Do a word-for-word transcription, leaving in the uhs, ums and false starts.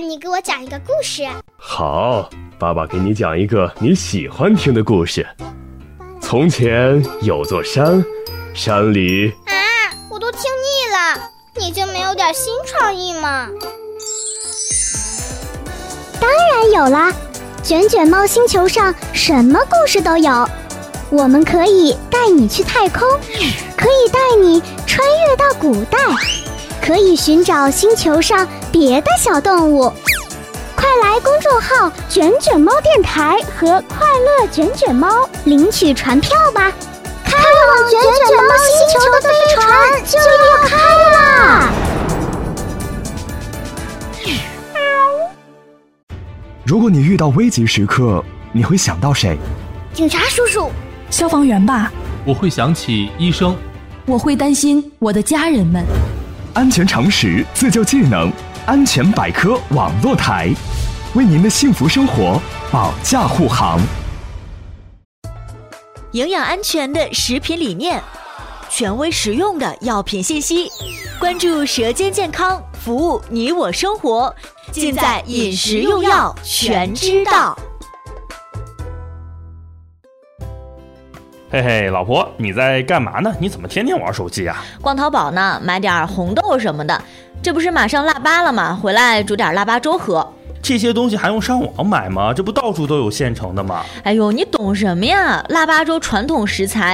你给我讲一个故事。 好，爸爸给你讲一个你喜欢听的故事。从前有座山，山里…… 啊，我都听腻了，你就没有点新创意吗？ 当然有啦，卷卷猫星球上什么故事都有。我们可以带你去太空，可以带你穿越到古代，可以寻找星球上别的小动物。快来公众号卷卷猫电台和快乐卷卷猫领取船票吧！开往卷卷猫星球的飞船就要开啦！ 如果你遇到危急时刻，你会想到谁？ 警察叔叔。 消防员吧， 我会想起医生， 我会担心我的家人们。 安全常识，自救技能，安全百科网络台，为您的幸福生活保驾护航。 营养安全的食品理念，权威实用的药品信息，关注舌尖健康，服务你我生活，尽在饮食用药全知道。 嘿嘿，老婆，你在干嘛呢？你怎么天天玩手机啊？ 逛淘宝呢，买点红豆什么的。这不是马上腊八了吗？回来煮点腊八粥喝。 这些东西还用上网买吗？这不到处都有现成的吗？ 哎呦，你懂什么呀？腊八粥传统食材，